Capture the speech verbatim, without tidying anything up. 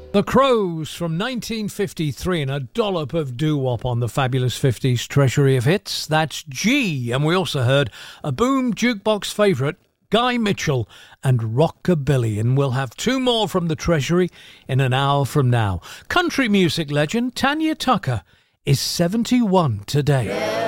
The Crows from nineteen fifty-three and a dollop of doo-wop on the fabulous fifties treasury of hits. That's G. And we also heard a boom jukebox favourite, Guy Mitchell and Rockabilly. And we'll have two more from the treasury in an hour from now. Country music legend Tanya Tucker is seventy-one today.